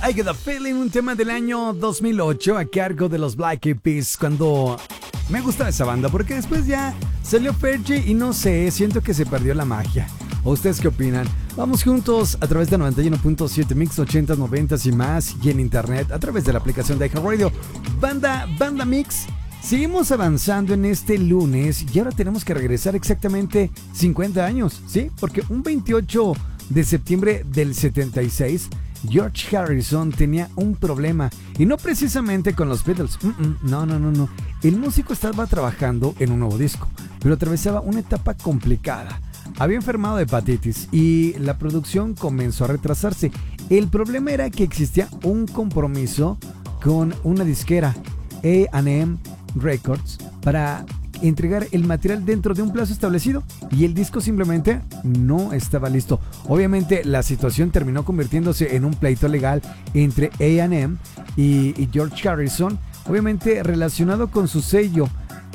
I Get a Feeling, un tema del año 2008 a cargo de los Black Eyed Peas. Cuando me gusta esa banda, porque después ya salió Fergie y no sé, siento que se perdió la magia. ¿O ustedes qué opinan? Vamos juntos a través de 91.7 Mix 80s, 90s y más, y en internet a través de la aplicación de iHeartRadio. Banda Mix. Seguimos avanzando en este lunes y ahora tenemos que regresar exactamente 50 años, ¿sí? Porque un 28 de septiembre del 76, George Harrison tenía un problema, y no precisamente con los Beatles. No. El músico estaba trabajando en un nuevo disco, pero atravesaba una etapa complicada. Había enfermado de hepatitis y la producción comenzó a retrasarse. El problema era que existía un compromiso con una disquera, A&M Records, para entregar el material dentro de un plazo establecido, y el disco simplemente no estaba listo. Obviamente la situación terminó convirtiéndose en un pleito legal entre A&M y George Harrison, obviamente relacionado con su sello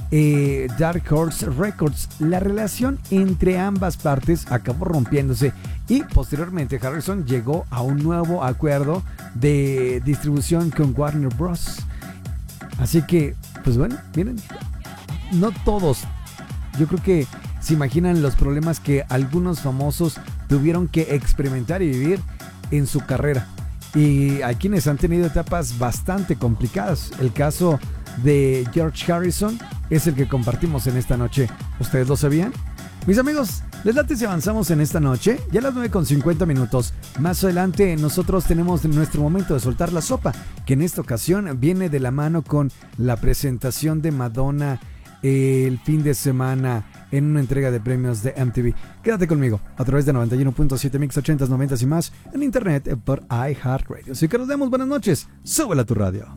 Dark Horse Records. La relación entre ambas partes acabó rompiéndose y posteriormente Harrison llegó a un nuevo acuerdo de distribución con Warner Bros. Así que, pues bueno, miren, no todos, yo creo que se imaginan los problemas que algunos famosos tuvieron que experimentar y vivir en su carrera, y hay quienes han tenido etapas bastante complicadas. El caso de George Harrison es el que compartimos en esta noche. ¿Ustedes lo sabían? Mis amigos, les late si avanzamos en esta noche, ya a las 9:50. Más adelante nosotros tenemos nuestro momento de soltar la sopa, que en esta ocasión viene de la mano con la presentación de Madonna el fin de semana en una entrega de premios de MTV. Quédate conmigo a través de 91.7 Mix 80s, 90s y más en internet por iHeartRadio. Así que nos vemos, buenas noches, súbela a tu radio.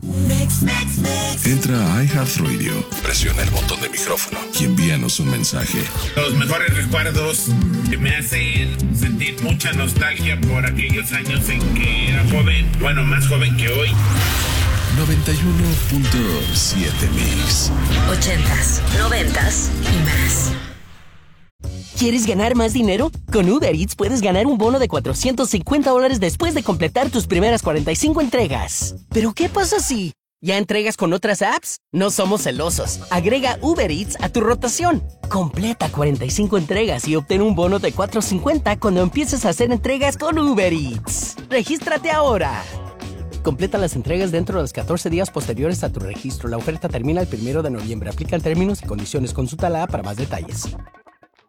Entra a iHeartRadio, presiona el botón de micrófono y envíanos un mensaje. Los mejores recuerdos que me hacen sentir mucha nostalgia por aquellos años en que era joven, bueno, más joven que hoy. 91.7 Mix 80s, 90s y más. ¿Quieres ganar más dinero? Con Uber Eats puedes ganar un bono de $450 después de completar tus primeras 45 entregas. ¿Pero qué pasa si ya entregas con otras apps? No somos celosos. Agrega Uber Eats a tu rotación. Completa 45 entregas y obtén un bono de $450 cuando empieces a hacer entregas con Uber Eats. ¡Regístrate ahora! Completa las entregas dentro de los 14 días posteriores a tu registro. La oferta termina el 1 de noviembre. Aplican términos y condiciones. Consulta la app para más detalles.